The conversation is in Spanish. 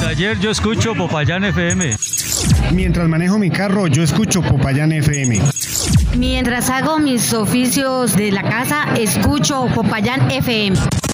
taller yo escucho Popayán FM. Mientras manejo mi carro yo escucho Popayán FM. Mientras hago mis oficios de la casa escucho Popayán FM.